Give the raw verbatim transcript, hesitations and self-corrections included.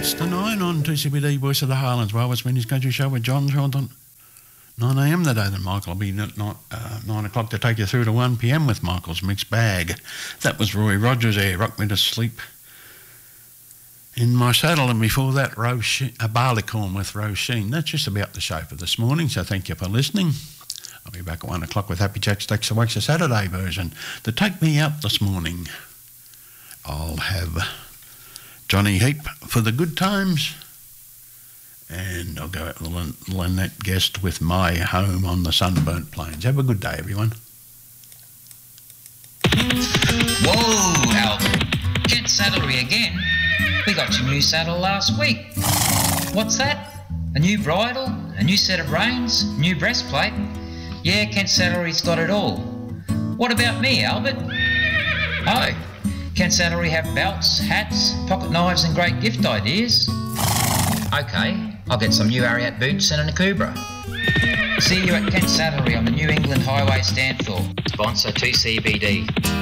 It's the nine on two C B D, Voice of the Highlands. Well, it's been his country show with John Shorten. nine a m today, then Michael will be not, not, uh, nine o'clock to take you through to one p m with Michael's Mixed Bag. That was Roy Rogers there, Rock Me to Sleep in My Saddle, and before that, Roisin, a Barleycorn with Roisin. That's just about the show for this morning, so thank you for listening. I'll be back at one o'clock with Happy Jack Stacks of Wax, a Saturday version. To take me out this morning, I'll have Johnny Heap for the Good Times, and I'll go out with Lynette Guest with My Home on the Sunburnt Plains. Have a good day, everyone. Whoa, Albert. Kent Saddlery again. We got your new saddle last week. What's that? A new bridle? A new set of reins? New breastplate? Yeah, Kent Saddlery's got it all. What about me, Albert? Oh, Kent Saddlery have belts, hats, pocket knives and great gift ideas. Okay, I'll get some new Ariat boots and a Nakubra. See you at Kent Saddlery on the New England Highway Stanthorpe. Sponsor two C B D.